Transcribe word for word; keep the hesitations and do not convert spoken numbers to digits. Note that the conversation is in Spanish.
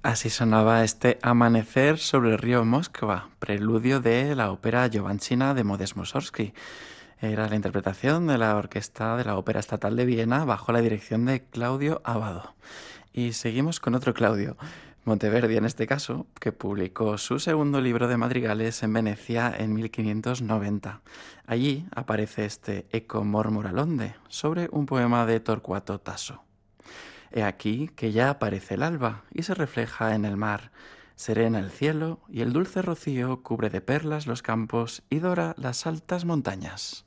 Así sonaba este Amanecer sobre el río Moskva, preludio de la ópera Giovansina de Modest Mussorgsky. Era la interpretación de la orquesta de la Ópera Estatal de Viena bajo la dirección de Claudio Abbado. Y seguimos con otro Claudio, Monteverdi en este caso, que publicó su segundo libro de madrigales en Venecia en mil quinientos noventa. Allí aparece este Eco Mormoralonde sobre un poema de Torquato Tasso. He aquí que ya aparece el alba y se refleja en el mar. Serena el cielo y el dulce rocío cubre de perlas los campos y dora las altas montañas.